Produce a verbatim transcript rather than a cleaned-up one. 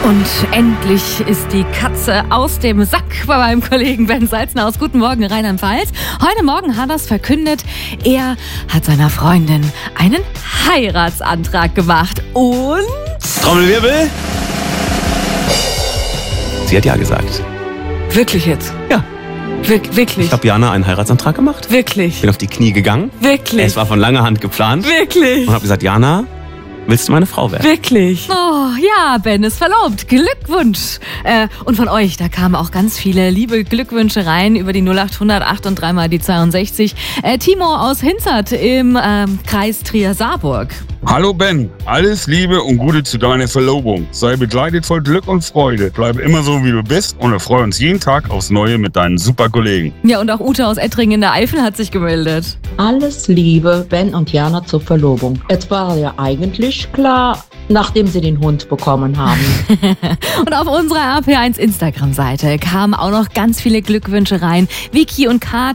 Und endlich ist die Katze aus dem Sack bei meinem Kollegen Ben Salzner aus Guten Morgen Rheinland-Pfalz. Heute Morgen hat er es verkündet, er hat seiner Freundin einen Heiratsantrag gemacht. Und... Trommelwirbel. Sie hat ja gesagt. Wirklich jetzt? Ja. Wir wirklich? Ich habe Jana einen Heiratsantrag gemacht. Wirklich? Bin auf die Knie gegangen. Wirklich? Es war von langer Hand geplant. Wirklich? Und habe gesagt, Jana, willst du meine Frau werden? Wirklich? Oh, ja, Ben ist verlobt. Glückwunsch. Äh, und von euch, da kamen auch ganz viele liebe Glückwünsche rein über die null acht hundert acht und drei mal die zweiundsechzig. Äh, Timo aus Hinzert im ähm, Kreis Trier-Saarburg. Hallo Ben, alles Liebe und Gute zu deiner Verlobung. Sei begleitet voll Glück und Freude. Bleibe immer so, wie du bist und erfreue uns jeden Tag aufs Neue mit deinen super Kollegen. Ja, und auch Ute aus Ettringen in der Eifel hat sich gemeldet. Alles Liebe, Ben und Jana zur Verlobung. Es war ja eigentlich klar, nachdem sie den Hund bekommen haben. Und auf unserer R P eins Instagram-Seite kamen auch noch ganz viele Glückwünsche rein. Vicky und Kat